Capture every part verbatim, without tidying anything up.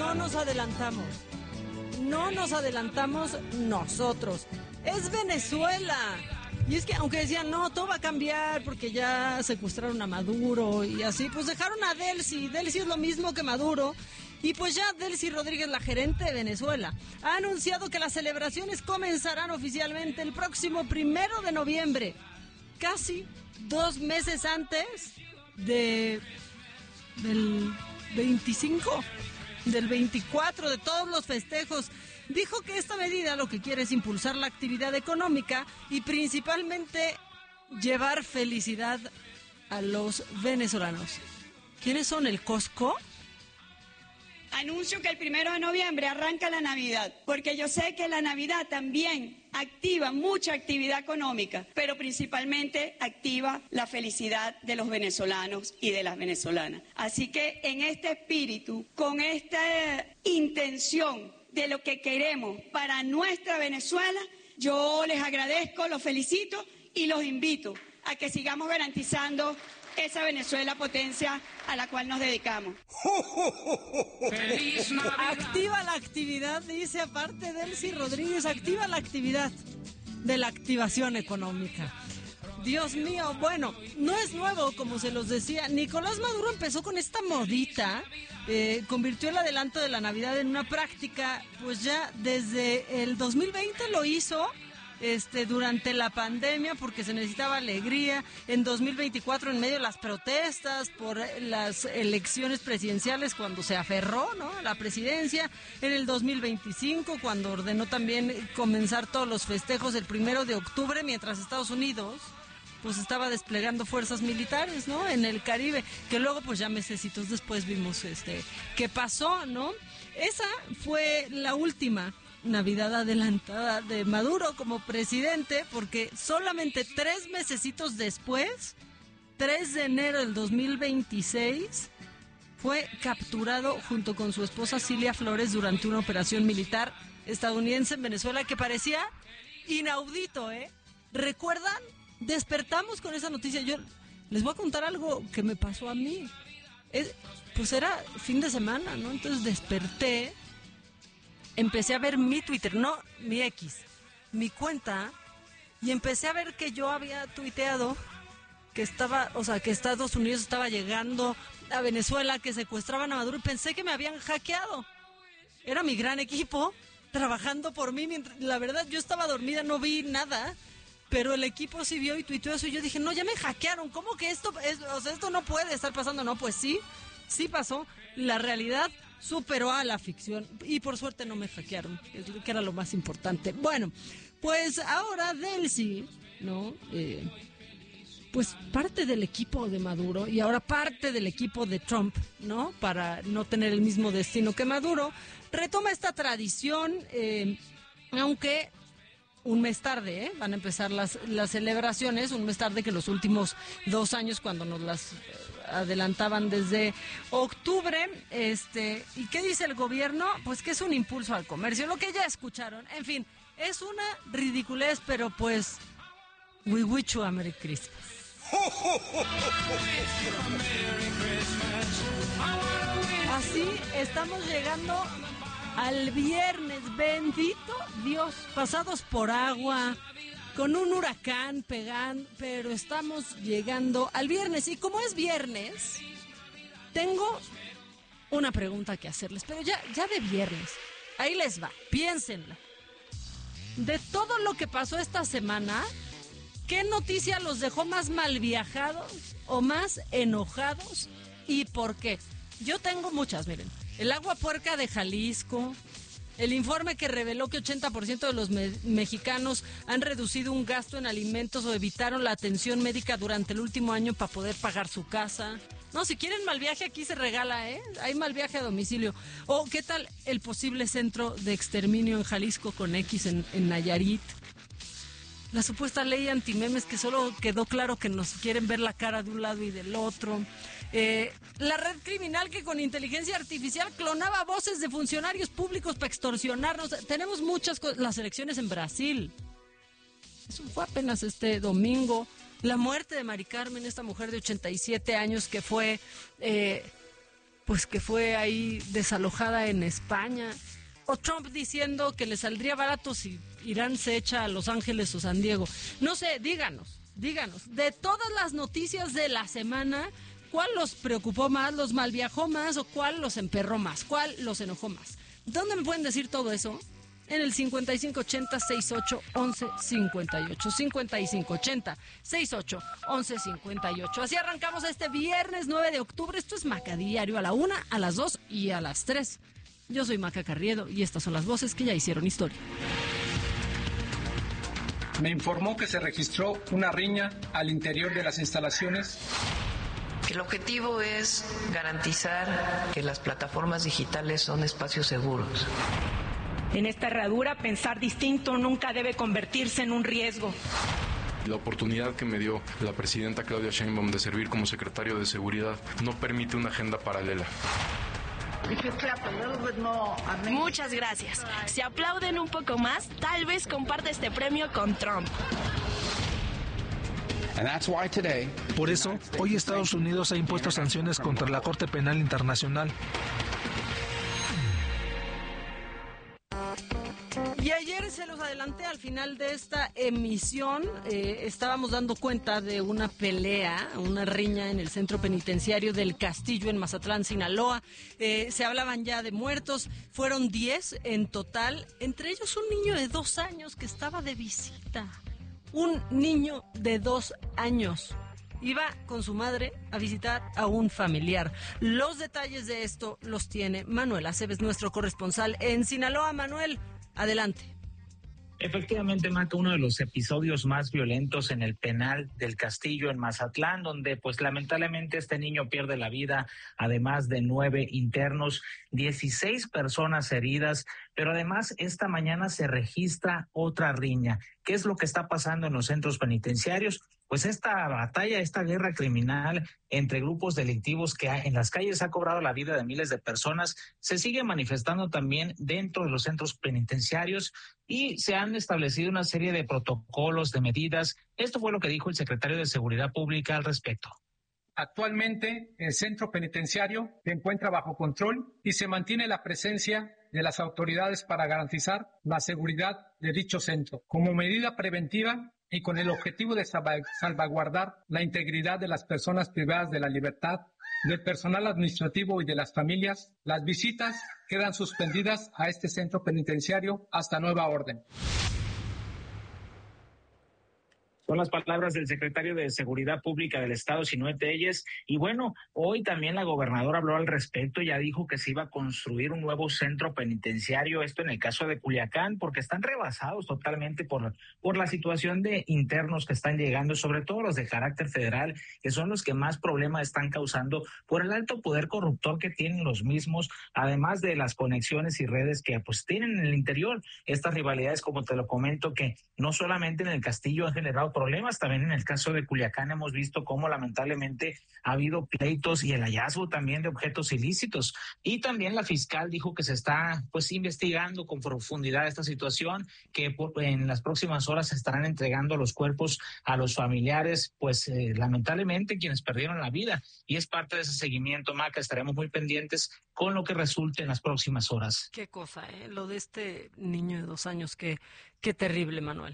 no nos adelantamos. No nos adelantamos nosotros. Es Venezuela. Y es que aunque decían, no, todo va a cambiar porque ya secuestraron a Maduro y así, pues dejaron a Delcy. Delcy es lo mismo que Maduro. Y pues ya Delcy Rodríguez, la gerente de Venezuela, ha anunciado que las celebraciones comenzarán oficialmente el próximo primero de noviembre. Casi dos meses antes de del veinticinco, del veinticuatro, de todos los festejos. Dijo que esta medida lo que quiere es impulsar la actividad económica y principalmente llevar felicidad a los venezolanos. ¿Quiénes son? ¿El Costco? Anuncio que el primero de noviembre arranca la Navidad, porque yo sé que la Navidad también activa mucha actividad económica, pero principalmente activa la felicidad de los venezolanos y de las venezolanas. Así que en este espíritu, con esta intención de lo que queremos para nuestra Venezuela, yo les agradezco, los felicito y los invito a que sigamos garantizando esa Venezuela potencia a la cual nos dedicamos. ¡Feliz Navidad! Activa la actividad, dice aparte Delcy Rodríguez, activa la actividad de la activación económica. Dios mío, bueno, no es nuevo, como se los decía. Nicolás Maduro empezó con esta modita, eh, convirtió el adelanto de la Navidad en una práctica, pues ya desde el dos mil veinte lo hizo. Este, durante la pandemia, porque se necesitaba alegría. En dos mil veinticuatro, en medio de las protestas por las elecciones presidenciales, cuando se aferró, ¿no?, a la presidencia. En el dos mil veinticinco, cuando ordenó también comenzar todos los festejos el primero de octubre, mientras Estados Unidos pues estaba desplegando fuerzas militares, ¿no?, en el Caribe, que luego pues ya mesecitos después vimos este qué pasó, ¿no? Esa fue la última Navidad adelantada de Maduro como presidente, porque solamente tres mesecitos después, tres de enero del dos mil veintiséis, fue capturado junto con su esposa Cilia Flores durante una operación militar estadounidense en Venezuela que parecía inaudito, ¿eh? ¿Recuerdan? Despertamos con esa noticia. Yo les voy a contar algo que me pasó a mí. Es, pues era fin de semana, ¿no? Entonces desperté, empecé a ver mi Twitter, no mi X, mi cuenta, y empecé a ver que yo había tuiteado que estaba, o sea, que Estados Unidos estaba llegando a Venezuela, que secuestraban a Maduro, y pensé que me habían hackeado. Era mi gran equipo trabajando por mí, mientras, la verdad, yo estaba dormida, no vi nada, pero el equipo sí vio y tuiteó eso, y yo dije, no, ya me hackearon, ¿cómo que esto es, o sea, esto no puede estar pasando? No, pues sí, sí pasó, la realidad superó a la ficción, y por suerte no me hackearon, que era lo más importante. Bueno, pues ahora Delcy, ¿no?, eh, pues parte del equipo de Maduro, y ahora parte del equipo de Trump, ¿no?, para no tener el mismo destino que Maduro, retoma esta tradición, eh, aunque un mes tarde, ¿eh? Van a empezar las, las celebraciones, un mes tarde que los últimos dos años, cuando nos las adelantaban desde octubre. Este, ¿y qué dice el gobierno? Pues que es un impulso al comercio, lo que ya escucharon. En fin, es una ridiculez, pero pues, we wish you a Merry Christmas. Así estamos llegando al viernes, bendito Dios, pasados por agua, con un huracán pegando, pero estamos llegando al viernes. Y como es viernes, tengo una pregunta que hacerles, pero ya, ya de viernes, ahí les va, piénsenla. De todo lo que pasó esta semana, ¿qué noticia los dejó más mal viajados o más enojados y por qué? Yo tengo muchas, miren. El agua puerca de Jalisco, el informe que reveló que ochenta por ciento de los me- mexicanos han reducido un gasto en alimentos o evitaron la atención médica durante el último año para poder pagar su casa. No, si quieren mal viaje, aquí se regala, ¿eh? Hay mal viaje a domicilio. O, ¿qué tal el posible centro de exterminio en Jalisco con X en, en Nayarit? La supuesta ley antimemes que solo quedó claro que nos quieren ver la cara de un lado y del otro. Eh, la red criminal que con inteligencia artificial clonaba voces de funcionarios públicos para extorsionarnos. Tenemos muchas cosas. Las elecciones en Brasil. Eso fue apenas este domingo. La muerte de Mari Carmen, esta mujer de ochenta y siete años que fue... Eh, pues que fue ahí desalojada en España. O Trump diciendo que le saldría barato si Irán se echa a Los Ángeles o San Diego. No sé, díganos, díganos. De todas las noticias de la semana, ¿cuál los preocupó más, los malviajó más o cuál los emperró más? ¿Cuál los enojó más? ¿Dónde me pueden decir todo eso? En el cincuenta y cinco ochenta, sesenta y ocho, once cincuenta y ocho. cincuenta y cinco ochenta, sesenta y ocho, once cincuenta y ocho. Así arrancamos este viernes nueve de octubre. Esto es Maca Diario a la una, a las dos y a las tres. Yo soy Maca Carriedo y estas son las voces que ya hicieron historia. Me informó que se registró una riña al interior de las instalaciones. El objetivo es garantizar que las plataformas digitales son espacios seguros. En esta herradura, pensar distinto nunca debe convertirse en un riesgo. La oportunidad que me dio la presidenta Claudia Sheinbaum de servir como secretario de Seguridad no permite una agenda paralela. Muchas gracias. Si aplauden un poco más, tal vez comparte este premio con Trump. Por eso, hoy Estados Unidos ha impuesto sanciones contra la Corte Penal Internacional. Y ayer se los adelanté al final de esta emisión, eh, estábamos dando cuenta de una pelea, una riña en el centro penitenciario del Castillo en Mazatlán, Sinaloa. Eh, se hablaban ya de muertos, fueron diez en total, entre ellos un niño de dos años que estaba de visita. Un niño de dos años. Iba con su madre a visitar a un familiar. Los detalles de esto los tiene Manuel Aceves, nuestro corresponsal en Sinaloa. Manuel, adelante. Efectivamente, Maca, uno de los episodios más violentos en el penal del Castillo en Mazatlán, donde pues lamentablemente este niño pierde la vida, además de nueve internos, dieciséis personas heridas, pero además esta mañana se registra otra riña. ¿Qué es lo que está pasando en los centros penitenciarios? Pues esta batalla, esta guerra criminal entre grupos delictivos que en las calles ha cobrado la vida de miles de personas, se sigue manifestando también dentro de los centros penitenciarios y se han establecido una serie de protocolos, de medidas. Esto fue lo que dijo el secretario de Seguridad Pública al respecto. Actualmente, el centro penitenciario se encuentra bajo control y se mantiene la presencia de las autoridades para garantizar la seguridad de dicho centro. Como medida preventiva y con el objetivo de salvaguardar la integridad de las personas privadas de la libertad, del personal administrativo y de las familias, las visitas quedan suspendidas a este centro penitenciario hasta nueva orden. Son las palabras del secretario de Seguridad Pública del Estado, Sinué Telles. Y bueno, hoy también la gobernadora habló al respecto, ya dijo que se iba a construir un nuevo centro penitenciario, esto en el caso de Culiacán, porque están rebasados totalmente por, por la situación de internos que están llegando, sobre todo los de carácter federal, que son los que más problemas están causando por el alto poder corruptor que tienen los mismos, además de las conexiones y redes que pues tienen en el interior. Estas rivalidades, como te lo comento, que no solamente en el Castillo han generado problemas, también en el caso de Culiacán hemos visto cómo lamentablemente ha habido pleitos y el hallazgo también de objetos ilícitos. Y también la fiscal dijo que se está pues investigando con profundidad esta situación, que en las próximas horas se estarán entregando los cuerpos a los familiares, pues eh, lamentablemente quienes perdieron la vida. Y es parte de ese seguimiento, Maca, estaremos muy pendientes con lo que resulte en las próximas horas. Qué cosa, ¿eh? Lo de este niño de dos años, qué, qué terrible, Manuel.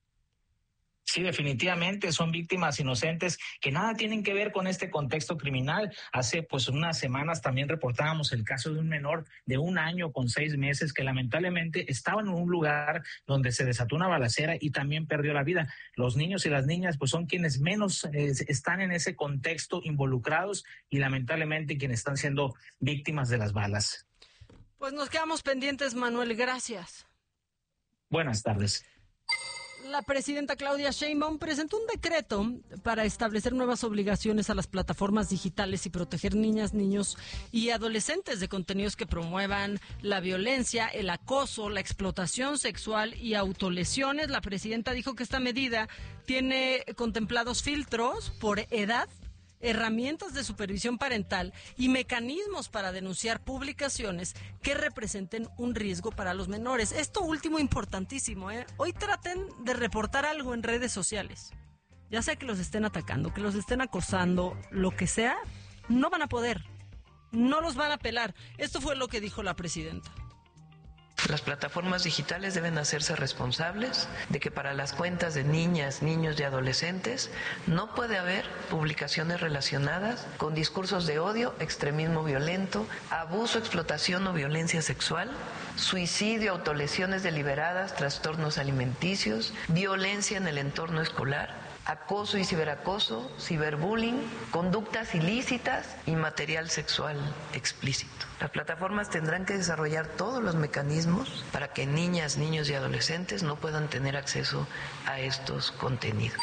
Sí, definitivamente son víctimas inocentes que nada tienen que ver con este contexto criminal. Hace pues unas semanas también reportábamos el caso de un menor de un año con seis meses que lamentablemente estaba en un lugar donde se desató una balacera y también perdió la vida. Los niños y las niñas pues son quienes menos eh, están en ese contexto involucrados y lamentablemente quienes están siendo víctimas de las balas. Pues nos quedamos pendientes, Manuel. Gracias. Buenas tardes. La presidenta Claudia Sheinbaum presentó un decreto para establecer nuevas obligaciones a las plataformas digitales y proteger niñas, niños y adolescentes de contenidos que promuevan la violencia, el acoso, la explotación sexual y autolesiones. La presidenta dijo que esta medida tiene contemplados filtros por edad, herramientas de supervisión parental y mecanismos para denunciar publicaciones que representen un riesgo para los menores. Esto último importantísimo, ¿eh? Hoy traten de reportar algo en redes sociales. Ya sea que los estén atacando, que los estén acosando, lo que sea, no van a poder. No los van a pelar. Esto fue lo que dijo la presidenta. Las plataformas digitales deben hacerse responsables de que para las cuentas de niñas, niños y adolescentes no puede haber publicaciones relacionadas con discursos de odio, extremismo violento, abuso, explotación o violencia sexual, suicidio, autolesiones deliberadas, trastornos alimenticios, violencia en el entorno escolar, acoso y ciberacoso, ciberbullying, conductas ilícitas y material sexual explícito. Las plataformas tendrán que desarrollar todos los mecanismos para que niñas, niños y adolescentes no puedan tener acceso a estos contenidos.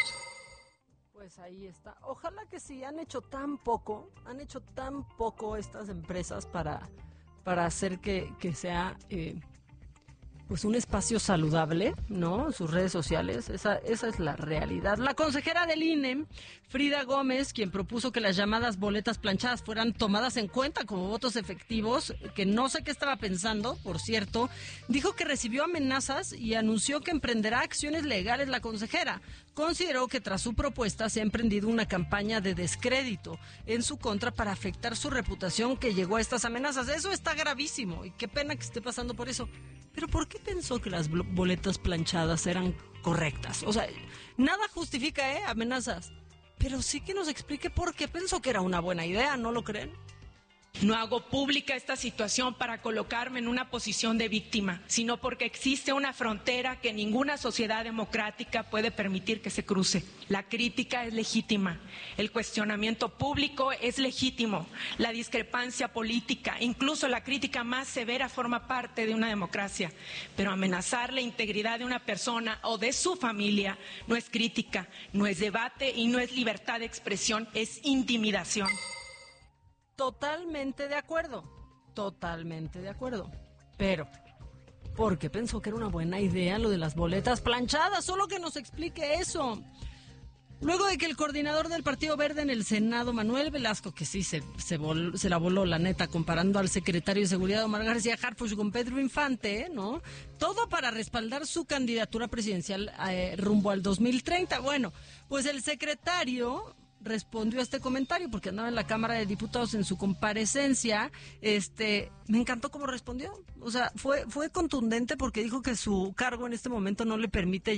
Pues ahí está. Ojalá que sí, han hecho tan poco, han hecho tan poco estas empresas para, para hacer que, que sea... Eh, pues un espacio saludable, ¿no? Sus redes sociales, esa, esa es la realidad. La consejera del I N E, Frida Gómez, quien propuso que las llamadas boletas planchadas fueran tomadas en cuenta como votos efectivos, que no sé qué estaba pensando, por cierto, dijo que recibió amenazas y anunció que emprenderá acciones legales la consejera. Consideró que tras su propuesta se ha emprendido una campaña de descrédito en su contra para afectar su reputación que llegó a estas amenazas. Eso está gravísimo y qué pena que esté pasando por eso. Pero ¿por qué pensó que las boletas planchadas eran correctas? O sea, nada justifica, ¿eh? Amenazas. Pero sí que nos explique por qué pensó que era una buena idea, ¿no lo creen? No hago pública esta situación para colocarme en una posición de víctima, sino porque existe una frontera que ninguna sociedad democrática puede permitir que se cruce. La crítica es legítima, el cuestionamiento público es legítimo, la discrepancia política, incluso la crítica más severa forma parte de una democracia, pero amenazar la integridad de una persona o de su familia no es crítica, no es debate y no es libertad de expresión, es intimidación. Totalmente de acuerdo, totalmente de acuerdo, pero ¿por qué pensó que era una buena idea lo de las boletas planchadas? Solo que nos explique eso. Luego de que el coordinador del Partido Verde en el Senado, Manuel Velasco, que sí se, se, vol, se la voló la neta comparando al secretario de Seguridad Omar García Harfuch con Pedro Infante, ¿no? Todo para respaldar su candidatura presidencial eh, rumbo al dos mil treinta. Bueno, pues el secretario respondió a este comentario porque andaba en la Cámara de Diputados en su comparecencia. Este, me encantó cómo respondió. O sea, fue, fue contundente porque dijo que su cargo en este momento no le permite